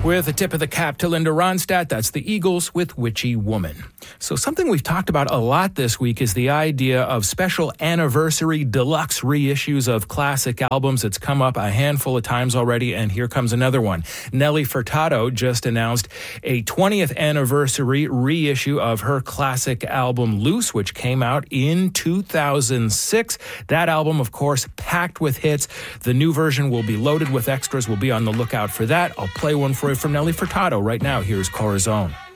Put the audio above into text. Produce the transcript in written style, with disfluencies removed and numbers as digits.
With a tip of the cap to Linda Ronstadt, that's the Eagles with Witchy Woman. So something we've talked about a lot this week is the idea of special anniversary deluxe reissues of classic albums. It's come up a handful of times already, and here comes another one. Nelly Furtado just announced a 20th anniversary reissue of her classic album Loose, which came out in 2006. That album, of course, packed with hits. The new version will be loaded with extras. We'll be on the lookout for that. I'll play one for you from Nelly Furtado right now. Here's Corazon.